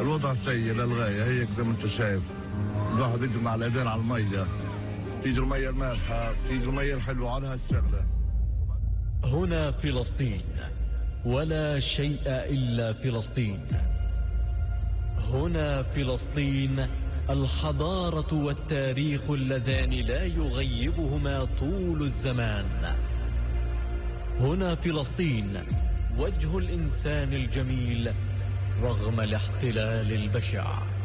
الوضع سيء للغاية، هيك زي ما انت شايف الواحد يجمع الايدين على المية، تيجي المية المالحة، تيجي المية الحلوة على هالشغلة. هنا فلسطين، ولا شيء إلا فلسطين. هنا فلسطين، الحضارة والتاريخ اللذان لا يغيبهما طول الزمان. هنا فلسطين، وجه الإنسان الجميل رغم الاحتلال البشع.